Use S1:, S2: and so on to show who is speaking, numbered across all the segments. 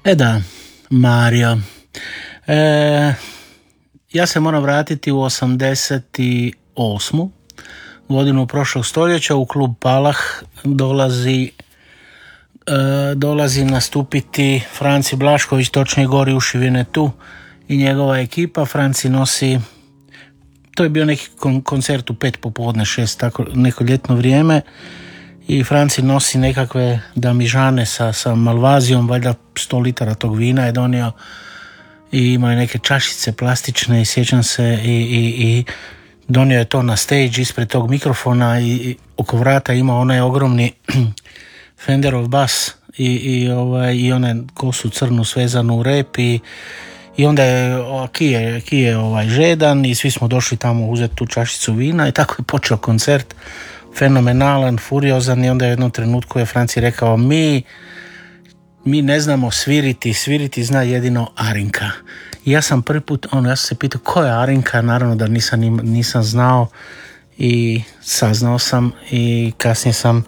S1: Da, Mario. Ja se moram vratiti u 88. godinu prošlog stoljeća. U klub Palah dolazi nastupiti Franci Blašković, točnije Gori Ušivine tu i njegova ekipa. Franci nosi, to je bio neki koncert u 5 popodne, 6, tako neko ljetno vrijeme, i Franci nosi nekakve damižane sa malvazijom, valjda 100 litara tog vina je donio i imao je neke čašice plastične i sjećam se i donio je to na stage ispred tog mikrofona i oko vrata ima onaj ogromni Fenderov bas i one kosu crnu svezanu u rep i onda je kije žedan i svi smo došli tamo uzeti tu čašicu vina i tako je počeo koncert, fenomenalan, furiozan, i onda u jednom trenutku je Franci rekao mi ne znamo sviriti zna jedino Arinka. I ja sam prvi put, ja sam se pitao ko je Arinka, naravno da nisam znao i saznao sam i kasnije sam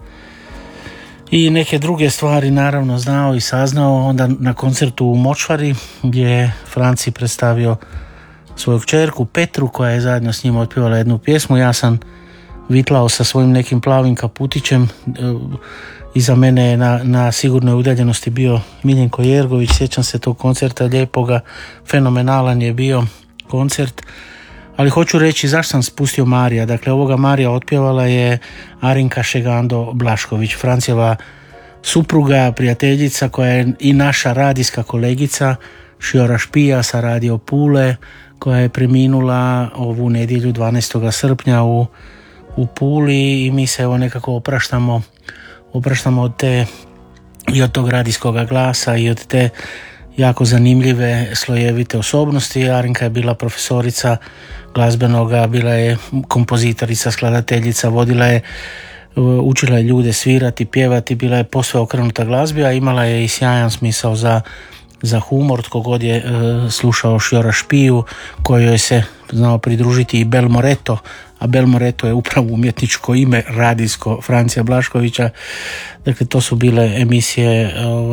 S1: i neke druge stvari naravno znao i saznao. Onda na koncertu u Močvari gdje je Franci predstavio svoju kćerku Petru koja je zajedno s njim otpjevala jednu pjesmu. Ja sam vitlao sa svojim nekim plavim kaputićem. Iza mene je na sigurnoj udaljenosti bio Miljenko Jergović. Sjećam se tog koncerta lijepoga, fenomenalan je bio koncert. Ali hoću reći zašto sam spustio Marija. Dakle, ovoga Marija otpjevala je Arinka Šegando Blašković, Francijeva supruga, prijateljica koja je i naša radijska kolegica, Šiora Špija sa Radio Pule, koja je preminula ovu nedjelju 12. srpnja u Puli, i mi se evo nekako opraštamo od te i od tog radijskoga glasa i od te jako zanimljive slojevite osobnosti. Arinka je bila profesorica glazbenoga, bila je kompozitorica, skladateljica, učila je ljude svirati, pjevati, bila je posve okrenuta glazbi, a imala je i sjajan smisao za humor. Tko god je slušao Šiora Špiju, kojoj se znao pridružiti i Bel Moreto, a Bel Moreto je upravo umjetničko ime radijsko Francija Blaškovića. Dakle, to su bile emisije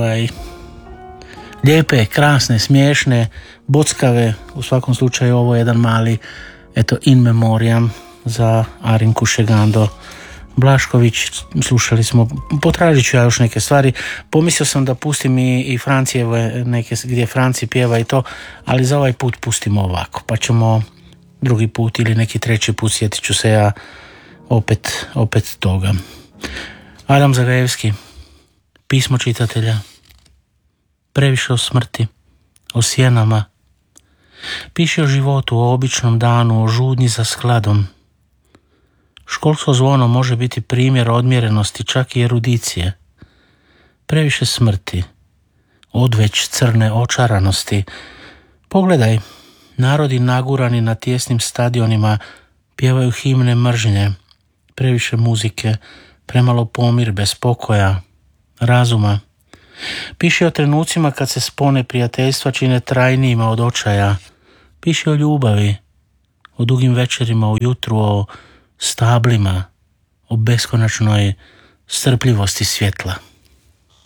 S1: lijepe, krasne, smiješne, bockave. U svakom slučaju ovo je jedan mali in memoriam za Arinku Šegando Blašković. Slušali smo, potražit ću ja još neke stvari, pomislio sam da pustim i Francijeve neke gdje Franci pjeva i to, ali za ovaj put pustimo ovako, pa ćemo drugi put ili neki treći put sjetit ću se ja opet toga. Adam Zagajevski, pismo čitatelja. Previše o smrti, o sjenama. Piše o životu, o običnom danu, o žudnji za skladom. Školsko zvono može biti primjer odmjerenosti, čak i erudicije. Previše smrti, odveć crne očaranosti. Pogledaj, narodi nagurani na tijesnim stadionima pjevaju himne mržnje. Previše muzike, premalo pomirbe, spokoja, razuma. Piše o trenucima kad se spone prijateljstva čine trajnijima od očaja. Piše o ljubavi, o dugim večerima ujutru, o stablima, o beskonačnoj strpljivosti svjetla.